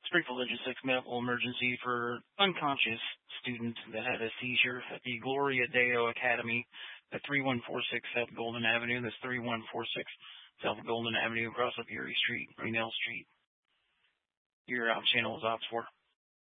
Springfield Logistics medical emergency for unconscious student that had a seizure at the Gloria Deo Academy at 3146 South Golden Avenue. That's 3146 South Golden Avenue across up Erie Street, Raynell Street. Your out channel is Ops 4.